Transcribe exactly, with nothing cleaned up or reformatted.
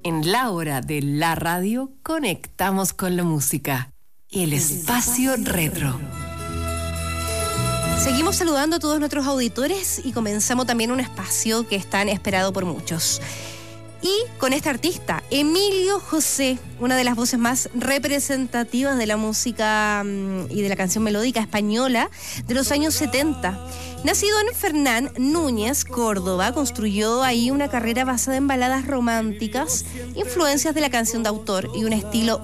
En la hora de la radio, conectamos con la música. El espacio retro. Seguimos saludando a todos nuestros auditores y comenzamos también un espacio que es tan esperado por muchos. Y con este artista, Emilio José, una de las voces más representativas de la música um, y de la canción melódica española de los años setenta. Nacido en Fernán Núñez, Córdoba, construyó ahí una carrera basada en baladas románticas, influencias de la canción de autor y un estilo